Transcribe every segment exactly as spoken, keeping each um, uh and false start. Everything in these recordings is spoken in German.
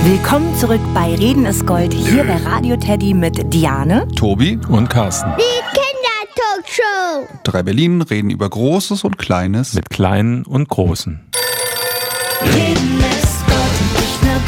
Willkommen zurück bei Reden ist Gold, hier bei Radio Teddy mit Diane, Tobi und Carsten. Die Kindertalkshow. Drei Berlinen reden über Großes und Kleines. Mit Kleinen und Großen. Reden ist Gold, nicht nur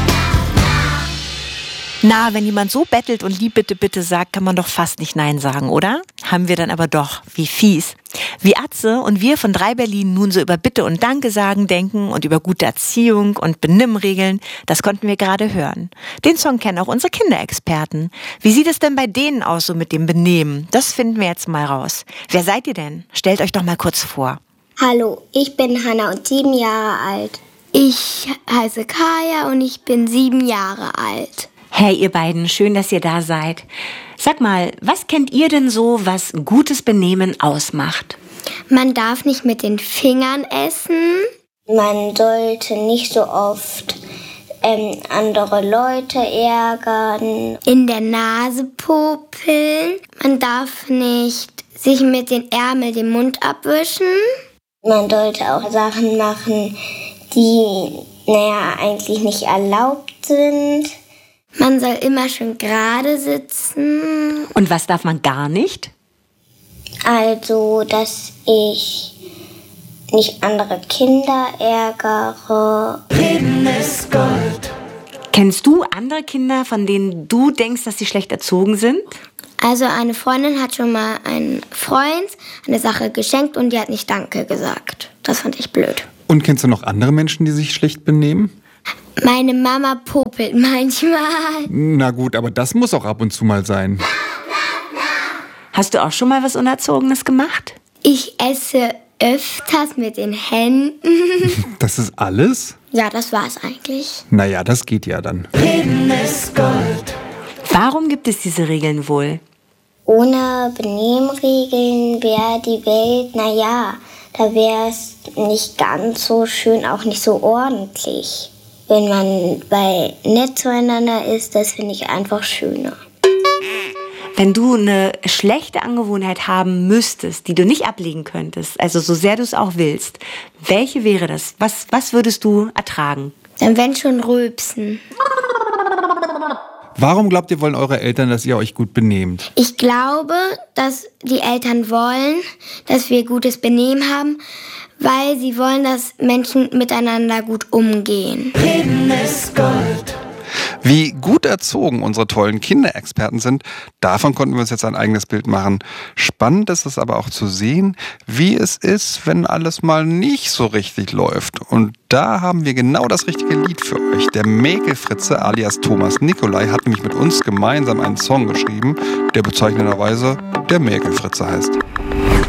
Na, wenn jemand so bettelt und lieb bitte, bitte sagt, kann man doch fast nicht Nein sagen, oder? Haben wir dann aber doch. Wie fies. Wie Atze und wir von Drei Berlin nun so über Bitte und Danke sagen denken und über gute Erziehung und Benimmregeln, das konnten wir gerade hören. Den Song kennen auch unsere Kinderexperten. Wie sieht es denn bei denen aus so mit dem Benehmen? Das finden wir jetzt mal raus. Wer seid ihr denn? Stellt euch doch mal kurz vor. Hallo, ich bin Hanna und sieben Jahre alt. Ich heiße Kaya und ich bin sieben Jahre alt. Hey, ihr beiden, schön, dass ihr da seid. Sag mal, was kennt ihr denn so, was gutes Benehmen ausmacht? Man darf nicht mit den Fingern essen. Man sollte nicht so oft ähm, andere Leute ärgern. In der Nase popeln. Man darf nicht sich mit den Ärmeln den Mund abwischen. Man sollte auch Sachen machen, die, naja, eigentlich nicht erlaubt sind. Man soll immer schön gerade sitzen. Und was darf man gar nicht? Also, dass ich nicht andere Kinder ärgere. Reden ist Gold. Kennst du andere Kinder, von denen du denkst, dass sie schlecht erzogen sind? Also eine Freundin hat schon mal einen Freund eine Sache geschenkt und die hat nicht Danke gesagt. Das fand ich blöd. Und kennst du noch andere Menschen, die sich schlecht benehmen? Meine Mama popelt manchmal. Na gut, aber das muss auch ab und zu mal sein. Hast du auch schon mal was Unerzogenes gemacht? Ich esse öfters mit den Händen. Das ist alles? Ja, das war's eigentlich. Naja, das geht ja dann. Reden ist Gold. Warum gibt es diese Regeln wohl? Ohne Benimmregeln wäre die Welt, naja, da wäre es nicht ganz so schön, auch nicht so ordentlich. Wenn man bei nett zueinander ist, das finde ich einfach schöner. Wenn du eine schlechte Angewohnheit haben müsstest, die du nicht ablegen könntest, also so sehr du es auch willst, welche wäre das? Was, was würdest du ertragen? Dann wenn schon rülpsen. Warum glaubt ihr, wollen eure Eltern, dass ihr euch gut benehmt? Ich glaube, dass die Eltern wollen, dass wir gutes Benehmen haben, weil sie wollen, dass Menschen miteinander gut umgehen. Reden ist Gold. Wie gut erzogen unsere tollen Kinderexperten sind, davon konnten wir uns jetzt ein eigenes Bild machen. Spannend ist es aber auch zu sehen, wie es ist, wenn alles mal nicht so richtig läuft. Und da haben wir genau das richtige Lied für euch. Der Mäkelfritze alias Thomas Nicolai hat nämlich mit uns gemeinsam einen Song geschrieben, der bezeichnenderweise der Mäkelfritze heißt.